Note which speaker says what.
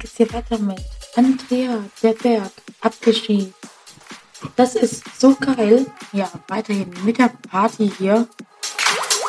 Speaker 1: geht's hier weiter mit Andrea, der Berg, abgeschieden. Das ist so geil. Ja, weiterhin mit der Party hier.